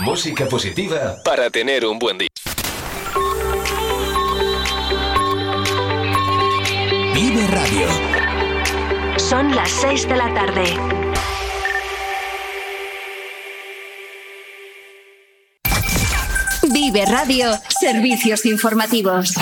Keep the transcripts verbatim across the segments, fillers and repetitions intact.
Música positiva para tener un buen día. Vive Radio. Son las seis de la tarde. Vive Radio, servicios informativos.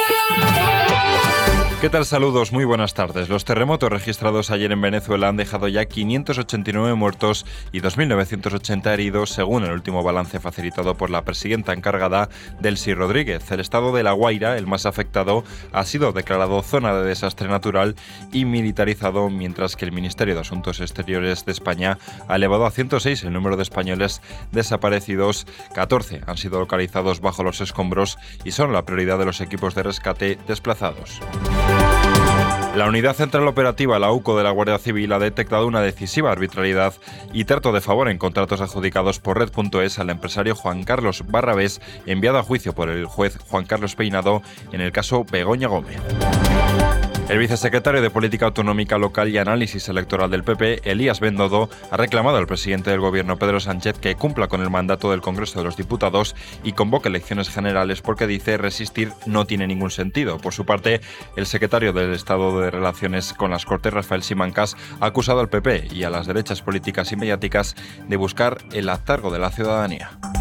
¿Qué tal? Saludos, muy buenas tardes. Los terremotos registrados ayer en Venezuela han dejado ya quinientos ochenta y nueve muertos y dos mil novecientos ochenta heridos, según el último balance facilitado por la presidenta encargada, Delcy Rodríguez. El estado de La Guaira, el más afectado, ha sido declarado zona de desastre natural y militarizado, mientras que el Ministerio de Asuntos Exteriores de España ha elevado a ciento seis el número de españoles desaparecidos. catorce han sido localizados bajo los escombros y son la prioridad de los equipos de rescate desplazados. La Unidad Central Operativa, la U C O de la Guardia Civil, ha detectado una decisiva arbitrariedad y trato de favor en contratos adjudicados por Red punto es al empresario Juan Carlos Barrabés, enviado a juicio por el juez Juan Carlos Peinado en el caso Begoña Gómez. El vicesecretario de Política Autonómica Local y Análisis Electoral del P P, Elías Bendodo, ha reclamado al presidente del Gobierno, Pedro Sánchez, que cumpla con el mandato del Congreso de los Diputados y convoque elecciones generales porque, dice, resistir no tiene ningún sentido. Por su parte, el secretario del Estado de Relaciones con las Cortes, Rafael Simancas, ha acusado al P P y a las derechas políticas y mediáticas de buscar el hartazgo de la ciudadanía.